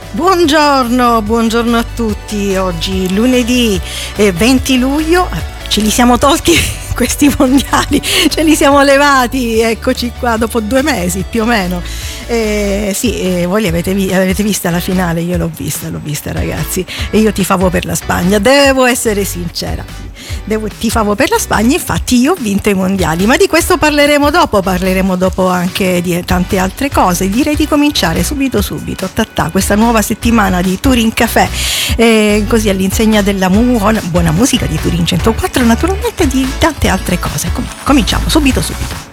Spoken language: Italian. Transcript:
Buongiorno a tutti. Oggi lunedì 20 luglio, ce li siamo tolti questi mondiali, ce li siamo levati, eccoci qua dopo 2 mesi più o meno. Voi avete vista la finale? Io l'ho vista ragazzi, e io tifavo per la Spagna, devo essere sincera. Tifavo per la Spagna, infatti io ho vinto i mondiali, ma di questo parleremo dopo anche di tante altre cose. Direi di cominciare subito questa nuova settimana di Turin Café, così all'insegna della buona musica di Turin 104, naturalmente di tante altre cose. Cominciamo subito.